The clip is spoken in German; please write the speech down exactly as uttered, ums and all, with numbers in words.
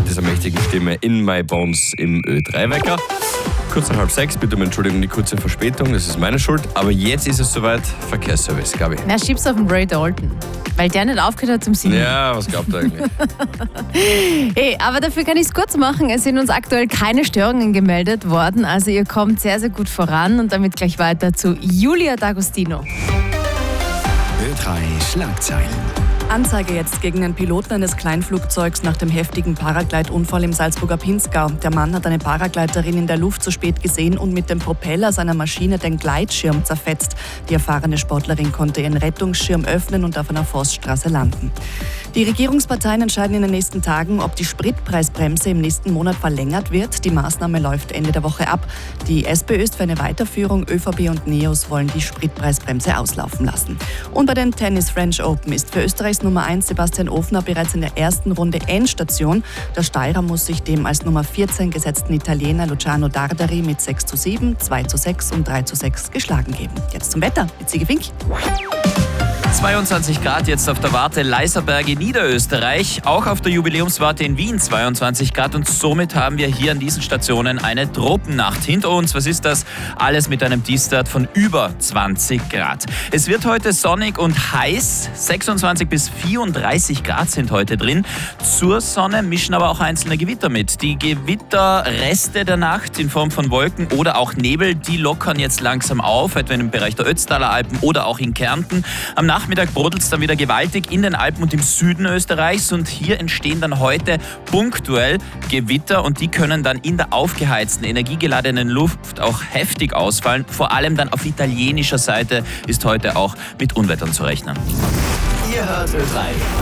dieser mächtigen Stimme In My Bones im Ö drei Wecker. Kurz nach halb sechs, bitte um Entschuldigung die kurze Verspätung, das ist meine Schuld. Aber jetzt ist es soweit, Verkehrsservice, Gabi. Na, schieb's auf den Ray Dalton, weil der nicht aufgehört hat zum Singen. Ja, was glaubt ihr eigentlich? Hey, aber dafür kann ich es kurz machen. Es sind uns aktuell keine Störungen gemeldet worden. Also ihr kommt sehr, sehr gut voran. Und damit gleich weiter zu Julia D'Agostino. Ö drei Schlagzeilen. Anzeige jetzt gegen den Piloten eines Kleinflugzeugs nach dem heftigen Paraglide-Unfall im Salzburger Pinzgau. Der Mann hat eine Paragleiterin in der Luft zu spät gesehen und mit dem Propeller seiner Maschine den Gleitschirm zerfetzt. Die erfahrene Sportlerin konnte ihren Rettungsschirm öffnen und auf einer Forststraße landen. Die Regierungsparteien entscheiden in den nächsten Tagen, ob die Spritpreisbremse im nächsten Monat verlängert wird. Die Maßnahme läuft Ende der Woche ab. Die SPÖ ist für eine Weiterführung, ÖVP und NEOS wollen die Spritpreisbremse auslaufen lassen. Und bei den Tennis French Open ist für Österreichs Nummer eins Sebastian Ofner bereits in der ersten Runde Endstation. Der Steirer muss sich dem als Nummer vierzehn gesetzten Italiener Luciano Dardari mit sechs zu sieben, zwei zu sechs und drei zu sechs geschlagen geben. Jetzt zum Wetter mit Sigi Fink. zweiundzwanzig Grad jetzt auf der Warte Leiserberg in Niederösterreich, auch auf der Jubiläumswarte in Wien zweiundzwanzig Grad und somit haben wir hier an diesen Stationen eine Tropennacht hinter uns. Was ist das? Alles mit einem Tiefstwert von über zwanzig Grad. Es wird heute sonnig und heiß, sechsundzwanzig bis vierunddreißig Grad sind heute drin. Zur Sonne mischen aber auch einzelne Gewitter mit. Die Gewitterreste der Nacht in Form von Wolken oder auch Nebel, die lockern jetzt langsam auf, etwa im Bereich der Ötztaler Alpen oder auch in Kärnten. Am Nachmittag brodelt es dann wieder gewaltig in den Alpen und im Süden Österreichs und hier entstehen dann heute punktuell Gewitter und die können dann in der aufgeheizten, energiegeladenen Luft auch heftig ausfallen. Vor allem dann auf italienischer Seite ist heute auch mit Unwettern zu rechnen. Ihr hört Ö drei.